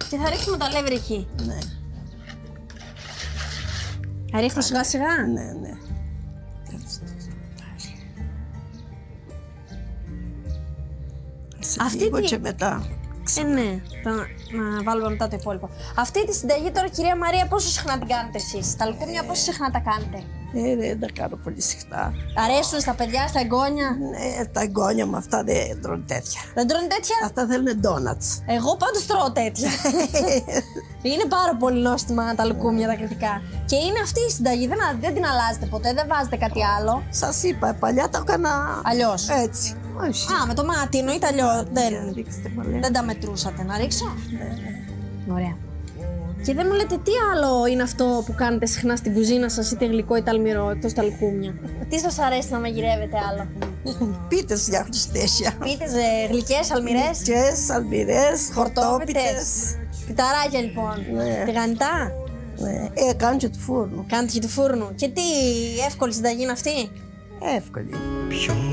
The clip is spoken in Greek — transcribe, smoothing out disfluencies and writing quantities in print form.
Και θα ρίξουμε το αλεύρι εκεί. Ναι. Θα ρίχνω σιγά σιγά. Ναι. Αυτή Λίγο τη- και μετά. Ναι, να βάλουμε μετά το υπόλοιπο. Αυτή τη συνταγή τώρα, κυρία Μαρία, πόσο συχνά την κάνετε εσείς? Τα λουκούμια πόσο συχνά τα κάνετε? Δεν τα κάνω πολύ συχνά. Αρέσουν στα παιδιά, στα εγγόνια? Ναι, τα εγγόνια μου αυτά δεν τρώνε τέτοια. Δεν τρώνε τέτοια? Αυτά θέλουν ντόνατς. Εγώ πάντως τρώω τέτοια. Είναι πάρα πολύ νόστιμα τα λουκούμια τα κριτικά. Και είναι αυτή η συνταγή, δεν την αλλάζετε ποτέ, δεν βάζετε κάτι άλλο. Σας είπα, παλιά τα έκανα Αλλιώς. έτσι. Όχι. Α, με το μάτι εννοείται αλλιώς. Ρίξτε μαλλιά. Δεν τα μετρούσατε. Να ρίξω? Ναι. Ωραία. Και δεν μου λέτε τι άλλο είναι αυτό που κάνετε συχνά στην κουζίνα σας, είτε γλυκό είτε αλμυρό, εκτός τα λουκούμια? Τι σας αρέσει να μαγειρεύετε άλλο? Πίτες φτιάχνω τέτοια. Πίτες, γλυκές, αλμυρές, Πιτές, αλμυρές, χορτόπιτες. χορτόπιτες. Πιταράκια λοιπόν. Ναι. Τηγανιτά. Ναι. Κάνω και του φούρνου. Κάνετε και του φούρνου. Και τι εύκολη συνταγή είναι αυτή? Εύκολη.